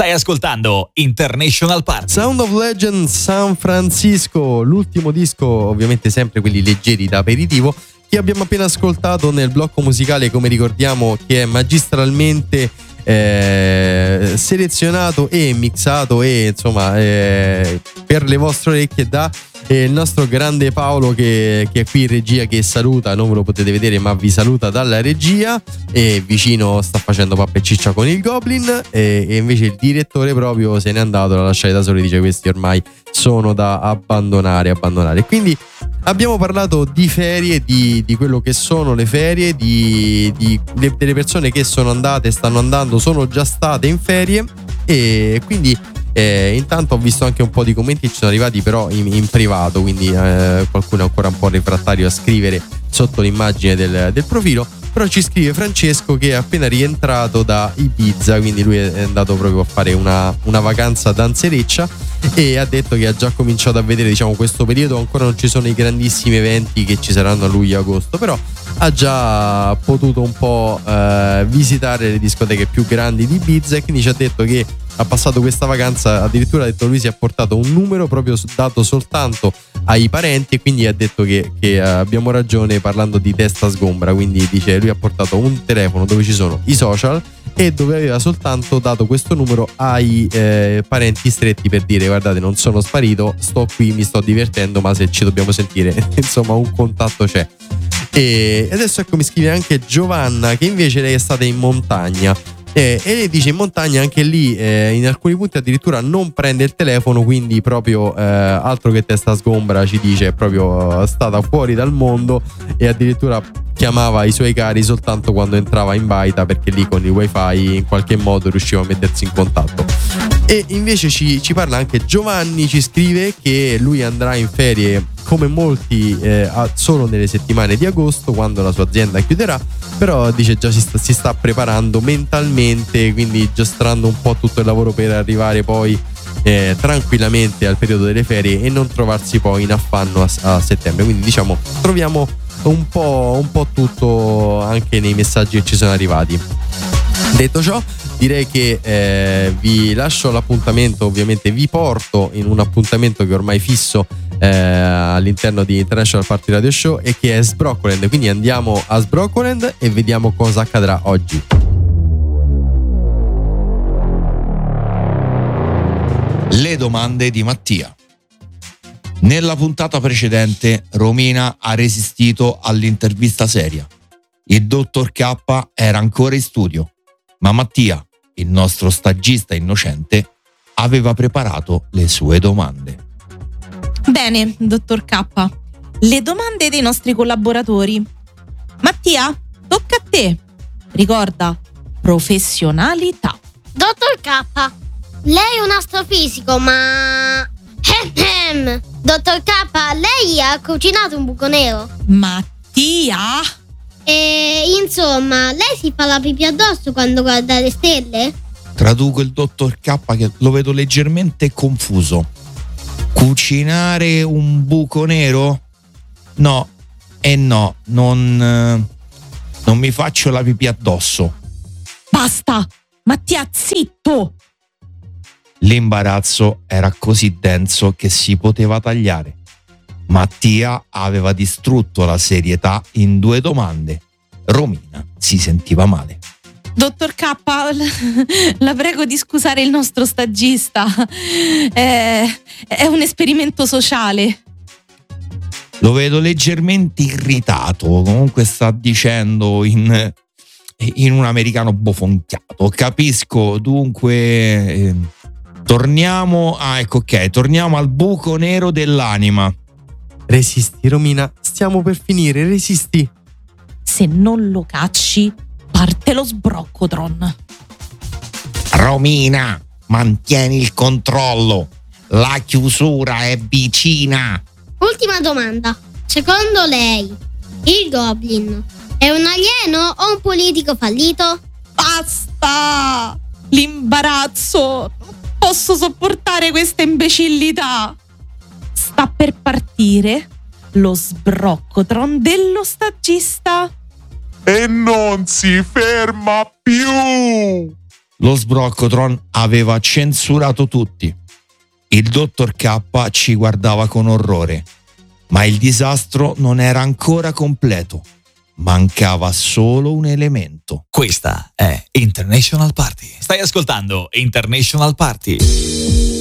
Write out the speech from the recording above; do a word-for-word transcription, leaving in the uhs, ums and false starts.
Stai ascoltando International Party. Sound of Legend San Francisco, l'ultimo disco, ovviamente sempre quelli leggeri da aperitivo, che abbiamo appena ascoltato nel blocco musicale, come ricordiamo, che è magistralmente eh, selezionato e mixato e insomma eh, per le vostre orecchie da eh, il nostro grande Paolo che, che è qui in regia, che saluta, non ve lo potete vedere ma vi saluta dalla regia, e vicino sta facendo pappa e ciccia con il Goblin, e, e invece il direttore proprio se n'è andato, l'ha lasciato da solo, dice questi ormai sono da abbandonare abbandonare quindi abbiamo parlato di ferie, di, di quello che sono le ferie, di, di, de, delle persone che sono andate, stanno andando, sono già state in ferie, e quindi eh, intanto ho visto anche un po' di commenti che ci sono arrivati però in, in privato, quindi eh, qualcuno è ancora un po' refrattario a scrivere sotto l'immagine del, del profilo. Però ci scrive Francesco che è appena rientrato da Ibiza, quindi lui è andato proprio a fare una, una vacanza danzereccia, e ha detto che ha già cominciato a vedere, diciamo, questo periodo ancora non ci sono i grandissimi eventi che ci saranno a luglio e agosto, però ha già potuto un po' eh, visitare le discoteche più grandi di Ibiza, e quindi ci ha detto che ha passato questa vacanza, addirittura ha detto lui si è portato un numero proprio dato soltanto ai parenti, e quindi ha detto che, che abbiamo ragione parlando di testa sgombra, quindi dice lui ha portato un telefono dove ci sono i social e dove aveva soltanto dato questo numero ai eh, parenti stretti per dire guardate non sono sparito, sto qui, mi sto divertendo, ma se ci dobbiamo sentire insomma un contatto c'è. E adesso ecco mi scrive anche Giovanna che invece lei è stata in montagna. Eh, e lei dice in montagna anche lì eh, in alcuni punti addirittura non prende il telefono, quindi proprio eh, altro che testa sgombra, ci dice, è proprio stata fuori dal mondo, e addirittura chiamava i suoi cari soltanto quando entrava in baita, perché lì con il wifi in qualche modo riusciva a mettersi in contatto. E invece ci, ci parla anche Giovanni, ci scrive che lui andrà in ferie come molti eh, solo nelle settimane di agosto, quando la sua azienda chiuderà, però dice già si sta, si sta preparando mentalmente, quindi giostrando un po' tutto il lavoro per arrivare poi eh, tranquillamente al periodo delle ferie e non trovarsi poi in affanno a, a settembre. Quindi diciamo troviamo un po', un po' tutto anche nei messaggi che ci sono arrivati. Detto ciò, direi che eh, vi lascio l'appuntamento, ovviamente vi porto in un appuntamento che ormai fisso eh, all'interno di International Party Radio Show, e che è Sbroccoland. Quindi andiamo a Sbroccoland e vediamo cosa accadrà oggi. Le domande di Mattia. Nella puntata precedente Romina ha resistito all'intervista seria. Il dottor K era ancora in studio, ma Mattia, il nostro stagista innocente, aveva preparato le sue domande. Bene, dottor K, le domande dei nostri collaboratori. Mattia, tocca a te. Ricorda, professionalità. Dottor K, lei è un astrofisico, ma... Dottor K, lei ha cucinato un buco nero? Mattia? E insomma, lei si fa la pipì addosso quando guarda le stelle? Traduco il dottor K che lo vedo leggermente confuso. Cucinare un buco nero? No, e eh no, non, non mi faccio la pipì addosso. Basta! Mattia, zitto! L'imbarazzo era così denso che si poteva tagliare. Mattia aveva distrutto la serietà in due domande. Romina si sentiva male. Dottor K, la prego di scusare il nostro stagista. È, è un esperimento sociale. Lo vedo leggermente irritato. Comunque sta dicendo in, in un americano bofonchiato. Capisco, dunque... Eh, torniamo... Ah, ecco, ok. Torniamo al buco nero dell'anima. Resisti, Romina, stiamo per finire, resisti. Se non lo cacci, parte lo sbroccotron. Romina, mantieni il controllo. La chiusura è vicina. Ultima domanda. Secondo lei, il Goblin è un alieno o un politico fallito? Basta! L'imbarazzo! Non posso sopportare questa imbecillità! Sta per partire lo sbroccotron dello stagista. E non si ferma più! Lo sbroccotron aveva censurato tutti. Il dottor K ci guardava con orrore, ma il disastro non era ancora completo. Mancava solo un elemento. Questa è International Party. Stai ascoltando International Party.